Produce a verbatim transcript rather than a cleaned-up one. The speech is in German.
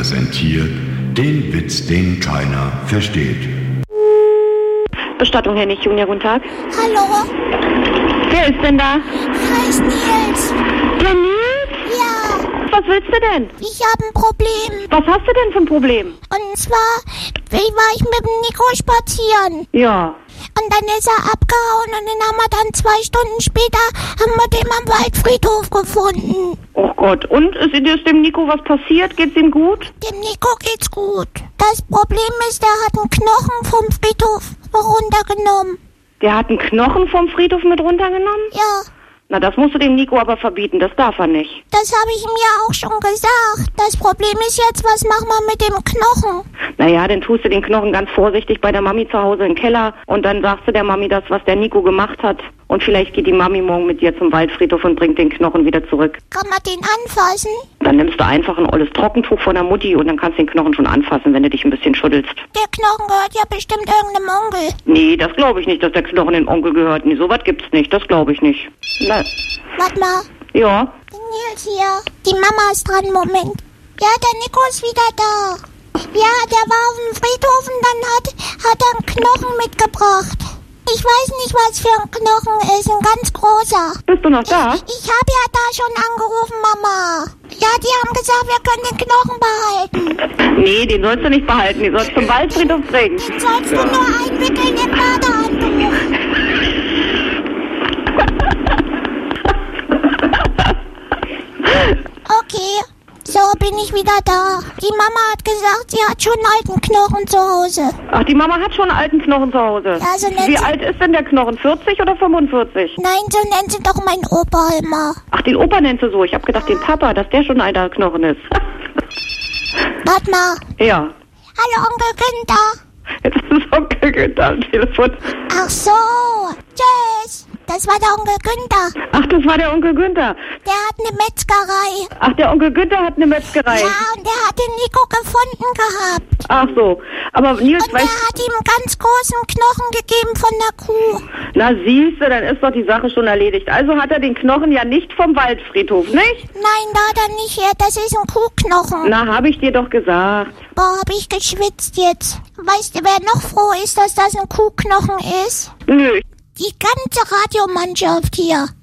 präsentiert den Witz, den keiner versteht. Bestattung, Herr Nicht Junior, guten Tag. Hallo? Wer ist denn da? Heißt Nils. Der Nils? Ja. Was willst du denn? Ich habe ein Problem. Was hast du denn für ein Problem? Und zwar war ich mit dem Nico spazieren. Ja. Und dann ist er abgehauen und den haben wir dann zwei Stunden später, haben wir den am Waldfriedhof gefunden. Oh Gott, und ist, ist dem Nico was passiert? Geht's ihm gut? Dem Nico geht's gut. Das Problem ist, der hat einen Knochen vom Friedhof runtergenommen. Der hat einen Knochen vom Friedhof mit runtergenommen? Ja. Na, das musst du dem Nico aber verbieten, das darf er nicht. Das habe ich ihm ja auch schon gesagt. Das Problem ist jetzt, was machen wir mit dem Knochen? Naja, dann tust du den Knochen ganz vorsichtig bei der Mami zu Hause im Keller und dann sagst du der Mami das, was der Nico gemacht hat. Und vielleicht geht die Mami morgen mit dir zum Waldfriedhof und bringt den Knochen wieder zurück. Kann man den anfassen? Dann nimmst du einfach ein olles Trockentuch von der Mutti und dann kannst du den Knochen schon anfassen, wenn du dich ein bisschen schüttelst. Der Knochen gehört ja bestimmt irgendeinem Onkel. Nee, das glaube ich nicht, dass der Knochen dem Onkel gehört. Nee, sowas gibt's nicht, das glaube ich nicht. Na. Warte mal. Ja? Nils hier. Die Mama ist dran, Moment. Ja, der Nico ist wieder da. Ja, der war auf dem Friedhof und dann hat, hat er einen Knochen mitgebracht. Ich weiß nicht, was für ein Knochen ist, ein ganz großer. Bist du noch da? Ich, ich habe ja da schon angerufen, Mama. Ja, die haben gesagt, wir können den Knochen behalten. Nee, den sollst du nicht behalten, den sollst du zum Waldfriedhof bringen. Den sollst ja. du nur einwickeln im Badehandtuch. Okay. So, bin ich wieder da. Die Mama hat gesagt, sie hat schon einen alten Knochen zu Hause. Ach, die Mama hat schon einen alten Knochen zu Hause? Ja, so nennt Wie sie... alt ist denn der Knochen? vierzig oder fünfundvierzig? Nein, so nennt sie doch meinen Opa immer. Ach, den Opa nennst du so. Ich hab gedacht, den Papa, dass der schon ein alter Knochen ist. Warte mal. Ja. Hallo, Onkel Günther. Jetzt ist Onkel Günther am Telefon. Ach so. Tschüss. Das war der Onkel Günther. Ach, das war der Onkel Günther. Der hat eine Metzgerei. Ach, der Onkel Günther hat eine Metzgerei. Ja, und der hat den Nico gefunden gehabt. Ach so. Aber Nils, und der weißt... hat ihm einen ganz großen Knochen gegeben von der Kuh. Na siehst du, dann ist doch die Sache schon erledigt. Also hat er den Knochen ja nicht vom Waldfriedhof, nicht? Nein, da hat er nicht her. Das ist ein Kuhknochen. Na, hab ich dir doch gesagt. Boah, hab ich geschwitzt jetzt. Weißt du, wer noch froh ist, dass das ein Kuhknochen ist? Nö. Die ganze Radiomannschaft hier.